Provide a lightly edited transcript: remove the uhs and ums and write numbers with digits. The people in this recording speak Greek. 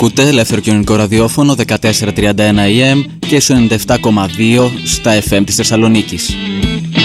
Ακούτε ελεύθερο κοινωνικό ραδιόφωνο 1431 AM και στο 97,2 στα FM της Θεσσαλονίκης.